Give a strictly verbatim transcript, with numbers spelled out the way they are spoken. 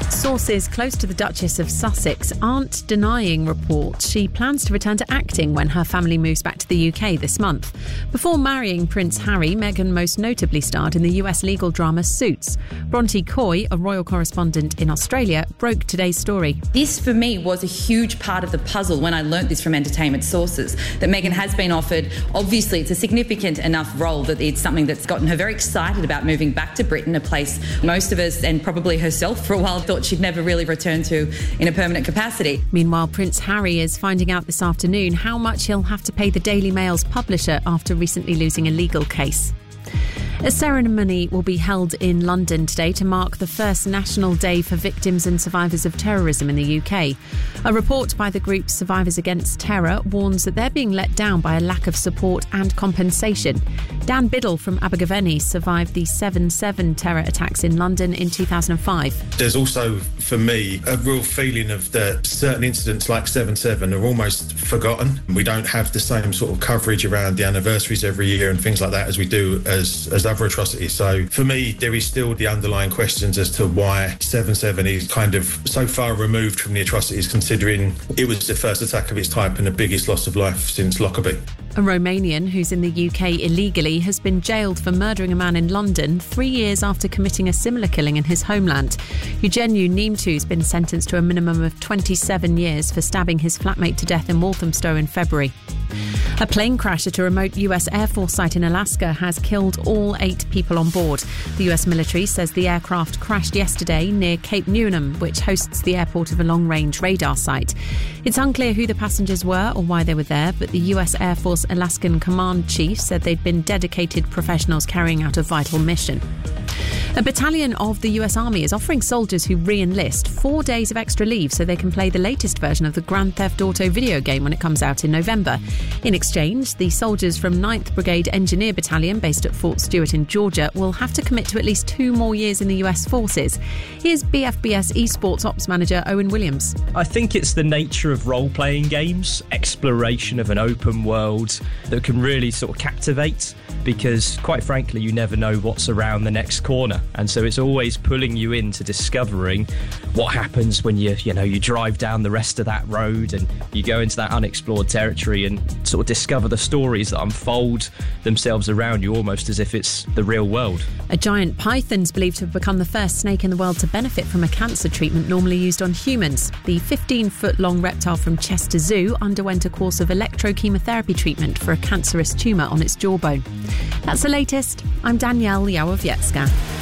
Sources close to the Duchess of Sussex aren't denying reports she plans to return to acting when her family moves back to the U K this month. Before marrying Prince Harry, Meghan most notably starred in the U S legal drama Suits. Bronte Coy, a royal correspondent in Australia, broke today's story. This, for me, was a huge part of the puzzle when I learnt this from entertainment sources, that Meghan has been offered. Obviously, it's a significant enough role that it's something that's gotten her very excited about moving back to Britain, a place most of us, and probably herself for a while, thought she'd never really return to in a permanent capacity. Meanwhile, Prince Harry is finding out this afternoon how much he'll have to pay the Daily Mail's publisher after recently losing a legal case. A ceremony will be held in London today to mark the first National Day for Victims and Survivors of Terrorism in the U K. A report by the group Survivors Against Terror warns that they're being let down by a lack of support and compensation. Dan Biddle from Abergavenny survived the seven seven terror attacks in London in two thousand five. There's also, for me, a real feeling of that certain incidents like seven seven are almost forgotten. We don't have the same sort of coverage around the anniversaries every year and things like that as we do as, as other atrocities. So for me, there is still the underlying questions as to why seven seven is kind of so far removed from the atrocities, considering it was the first attack of its type and the biggest loss of life since Lockerbie. A Romanian who's in the U K illegally has been jailed for murdering a man in London three years after committing a similar killing in his homeland. Eugeniu Nimtu's been sentenced to a minimum of twenty-seven years for stabbing his flatmate to death in Walthamstow in February. A plane crash at a remote U S Air Force site in Alaska has killed all eight people on board. The U S military says the aircraft crashed yesterday near Cape Newnham, which hosts the airport of a long-range radar site. It's unclear who the passengers were or why they were there, but the U S Air Force Alaskan Command Chief said they'd been dedicated professionals carrying out a vital mission. A battalion of the U S Army is offering soldiers who re-enlist four days of extra leave so they can play the latest version of the Grand Theft Auto video game when it comes out in November. In exchange, the soldiers from ninth Brigade Engineer Battalion, based at Fort Stewart in Georgia, will have to commit to at least two more years in the U S forces. Here's B F B S Esports Ops Manager Owen Williams. I think it's the nature of role-playing games, exploration of an open world, that can really sort of captivate, because quite frankly you never know what's around the next corner, and so it's always pulling you into discovering what happens when you you know you drive down the rest of that road and you go into that unexplored territory and sort of discover the stories that unfold themselves around you, almost as if it's the real world. A giant python's believed to have become the first snake in the world to benefit from a cancer treatment normally used on humans. The fifteen-foot-long reptile from Chester Zoo underwent a course of electrochemotherapy treatment for a cancerous tumour on its jawbone. That's the latest. I'm Danielle Yawowiecka.